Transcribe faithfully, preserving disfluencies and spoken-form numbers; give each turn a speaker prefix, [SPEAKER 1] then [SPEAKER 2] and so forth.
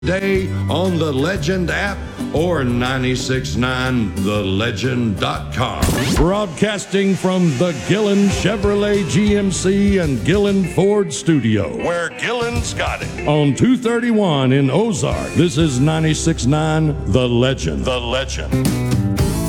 [SPEAKER 1] Day on the Legend app or nine six nine the legend dot com. Broadcasting from the Gillen Chevrolet G M C and Gillen Ford studio, where Gillen's got it. On two thirty-one in Ozark, this is nine six nine The Legend. The Legend.